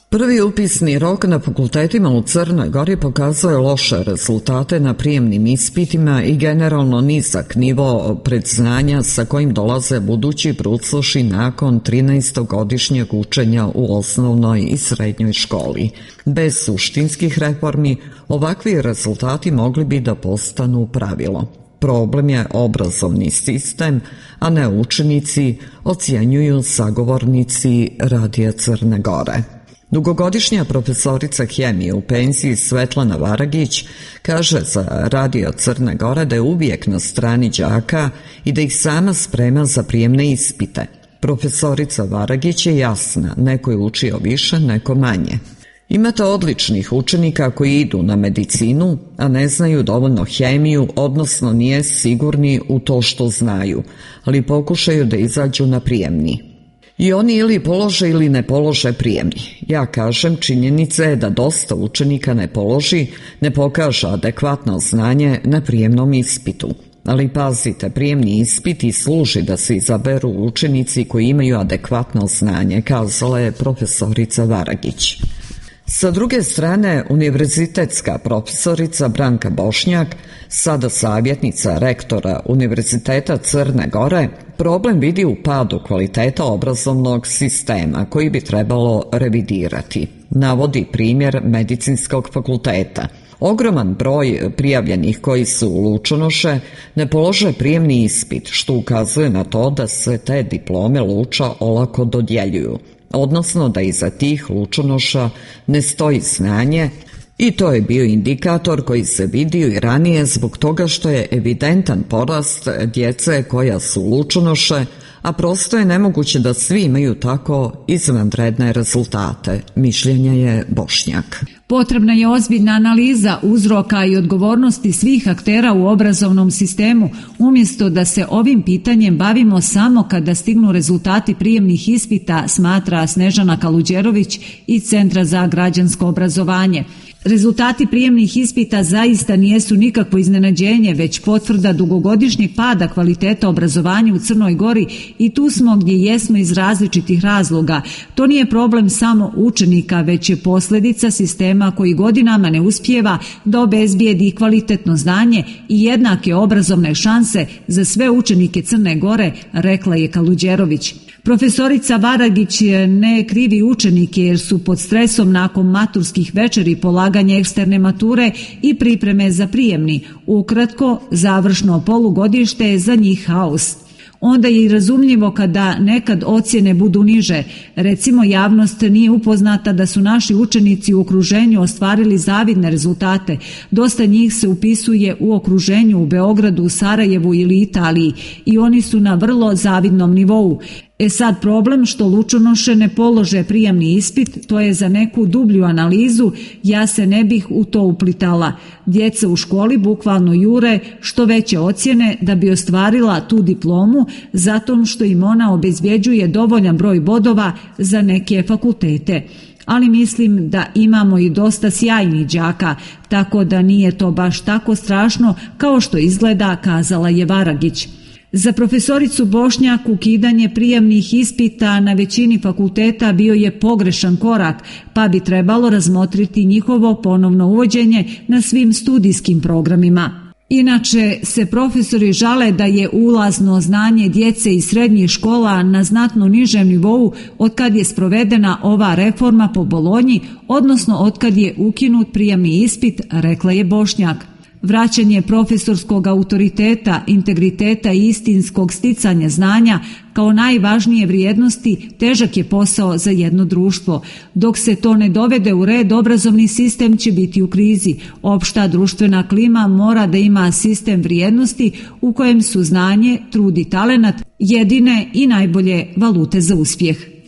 Prvi upisni rok na fakultetima u Crnoj Gori pokazuje loše rezultate na prijemnim ispitima i generalno nizak nivo predznanja sa kojim dolaze budući brucoši nakon 13-godišnjeg učenja u osnovnoj i srednjoj školi. Bez suštinskih reformi ovakvi rezultati mogli bi da postanu pravilo. Problem je obrazovni sistem, a ne učenici, ocjenjuju sagovornici Radija Crne Gore. Dugogodišnja profesorica hemije u penziji Svetlana Varagić kaže za Radio Crne Gore da je uvijek na strani đaka i da ih sama sprema za prijemne ispite. Profesorica Varagić je jasna, neko je učio više, neko manje. Imate odličnih učenika koji idu na medicinu, a ne znaju dovoljno hemiju, odnosno nije sigurni u to što znaju, ali pokušaju da izađu na prijemni. I oni ili polože ili ne polože prijemni. Ja kažem, činjenica je da dosta učenika ne položi, ne pokaže adekvatno znanje na prijemnom ispitu. Ali pazite, prijemni ispit i služi da se izaberu učenici koji imaju adekvatno znanje, kazala je profesorica Varagić. Sa druge strane, univerzitetska profesorica Branka Bošnjak, sada savjetnica rektora Univerziteta Crne Gore, problem vidi u padu kvaliteta obrazovnog sistema koji bi trebalo revidirati. Navodi primjer Medicinskog fakulteta. Ogroman broj prijavljenih koji su lučonoše ne polože prijemni ispit, što ukazuje na to da se te diplome luča olako dodjeljuju, odnosno da iza tih lučonoša ne stoji znanje, i to je bio indikator koji se vidio i ranije zbog toga što je evidentan porast djece koja su lučonoše, a prosto je nemoguće da svi imaju tako izvanredne rezultate, mišljenja je Bošnjak. Potrebna je ozbiljna analiza uzroka i odgovornosti svih aktera u obrazovnom sistemu, umjesto da se ovim pitanjem bavimo samo kada stignu rezultati prijemnih ispita, smatra Snežana Kaluđerović iz Centra za građansko obrazovanje. Rezultati prijemnih ispita zaista nijesu nikakvo iznenađenje, već potvrda dugogodišnjeg pada kvaliteta obrazovanja u Crnoj Gori i tu smo gdje jesmo iz različitih razloga. To nije problem samo učenika, već je posljedica sistema koji godinama ne uspijeva da obezbijedi kvalitetno znanje i jednake obrazovne šanse za sve učenike Crne Gore, rekla je Kaluđerović. Profesorica Varagić ne krivi učenike jer su pod stresom nakon maturskih večeri, polaganja eksterne mature i pripreme za prijemni. Ukratko, završno polugodište je za njih haos. Onda je i razumljivo kada nekad ocjene budu niže. Recimo, javnost nije upoznata da su naši učenici u okruženju ostvarili zavidne rezultate. Dosta njih se upisuje u okruženju u Beogradu, Sarajevu ili Italiji i oni su na vrlo zavidnom nivou. Sad problem što lučonoše ne polože prijemni ispit, to je za neku dublju analizu, ja se ne bih u to uplitala. Djeca u školi bukvalno jure što veće ocjene da bi ostvarila tu diplomu, zato što im ona obezbjeđuje dovoljan broj bodova za neke fakultete. Ali mislim da imamo i dosta sjajnih đaka, tako da nije to baš tako strašno kao što izgleda, kazala je Varagić. Za profesoricu Bošnjak ukidanje prijemnih ispita na većini fakulteta bio je pogrešan korak, pa bi trebalo razmotriti njihovo ponovno uvođenje na svim studijskim programima. Inače se profesori žale da je ulazno znanje djece iz srednjih škola na znatno nižem nivou otkad je sprovedena ova reforma po Bolonji, odnosno otkad je ukinut prijemni ispit, rekla je Bošnjak. Vraćanje profesorskog autoriteta, integriteta i istinskog sticanja znanja kao najvažnije vrijednosti težak je posao za jedno društvo. Dok se to ne dovede u red, obrazovni sistem će biti u krizi. Opšta društvena klima mora da ima sistem vrijednosti u kojem su znanje, trud i talenat jedine i najbolje valute za uspjeh.